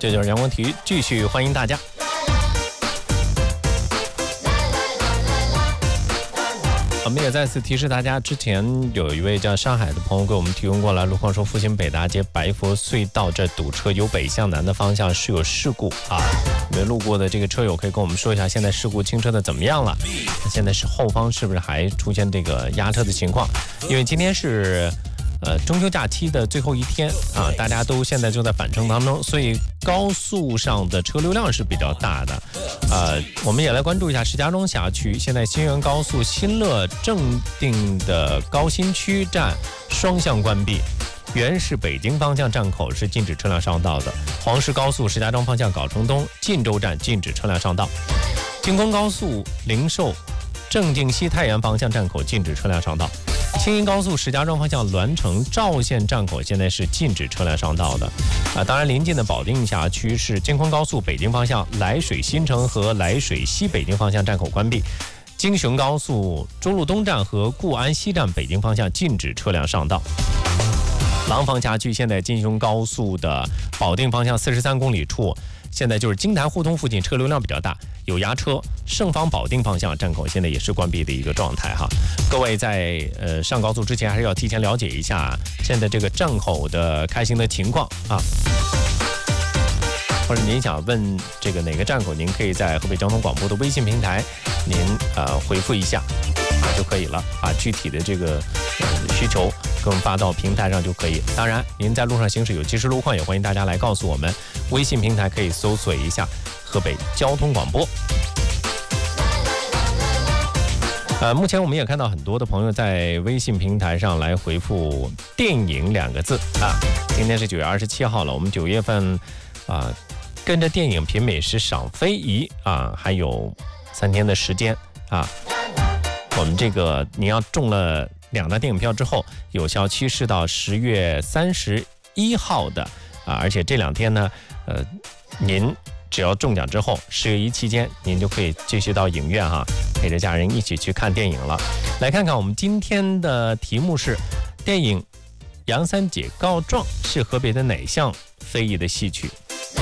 这就是阳光体育，继续欢迎大家。我们也再次提示大家，之前有一位叫上海的朋友给我们提供过来路况，说复兴北大街白佛隧道这堵车，由北向南的方向是有事故啊。没路过的这个车友可以跟我们说一下，现在事故清车的怎么样了？现在是后方是不是还出现这个压车的情况？因为今天是中秋假期的最后一天啊，大家都现在就在返程当中，所以高速上的车流量是比较大的。我们也来关注一下石家庄辖区，现在新源高速新乐正定的高新区站双向关闭，原是北京方向站口是禁止车辆上道的，黄石高速石家庄方向藁城东晋州站禁止车辆上道，京昆高速灵寿正定西太原方向站口禁止车辆上道，青银高速石家庄方向栾城赵县站口现在是禁止车辆上道的当然临近的保定辖区是京昆高速北京方向涞水新城和涞水西北京方向站口关闭，京雄高速中路东站和固安西站北京方向禁止车辆上道。廊坊辖区现在京雄高速的保定方向43公里处，现在就是金台互通附近车流量比较大，有压车，盛芳保定方向站口现在也是关闭的一个状态哈。各位在上高速之前还是要提前了解一下现在这个站口的开行的情况啊。或者您想问这个哪个站口，您可以在河北交通广播的微信平台您回复一下就可以了，把具体的这个需求给我们发到平台上就可以。当然您在路上行驶有及时路况，也欢迎大家来告诉我们，微信平台可以搜索一下河北交通广播。目前我们也看到很多的朋友在微信平台上来回复电影2个字啊。今天是9月27号了，我们9月份跟着电影品美食赏非遗还有3天的时间啊。我们这个您要中了2张电影票之后，有效期是到10月31号的而且这2天呢您只要中奖之后10月1期间您就可以继续到影院陪着家人一起去看电影了。来看看我们今天的题目是，电影《杨三姐告状》是河北的哪项非遗的戏曲？